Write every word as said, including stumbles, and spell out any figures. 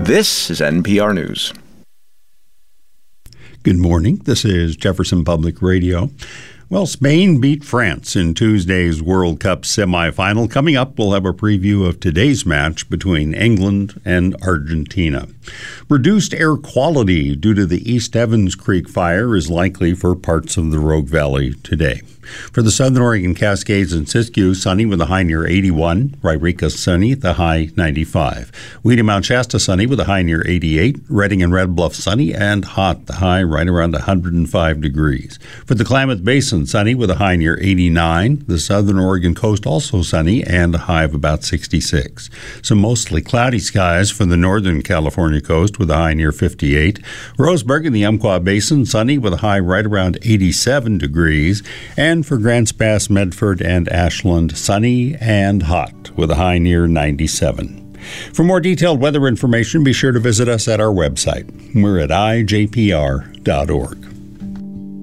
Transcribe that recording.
This is N P R News. Good morning. This is Jefferson Public Radio. Well, Spain beat France in Tuesday's World Cup semifinal. Coming up, we'll have a preview of today's match between England and Argentina. Reduced air quality due to the East Evans Creek fire is likely for parts of the Rogue Valley today. For the Southern Oregon Cascades and Siskiyou, sunny with a high near eighty-one. Wairika sunny, the high ninety-five. Weedy Mount Shasta sunny with a high near eighty-eight. Redding and Red Bluff sunny and hot, the high right around one hundred five degrees. For the Klamath Basin, sunny with a high near eighty-nine. The Southern Oregon coast also sunny and a high of about sixty-six. Some mostly cloudy skies for the Northern California coast with a high near fifty-eight. Roseburg in the Umpqua Basin, sunny with a high right around eighty-seven degrees. And for Grants Pass, Medford, and Ashland, sunny and hot with a high near ninety-seven. For more detailed weather information, be sure to visit us at our website. We're at I J P R dot org.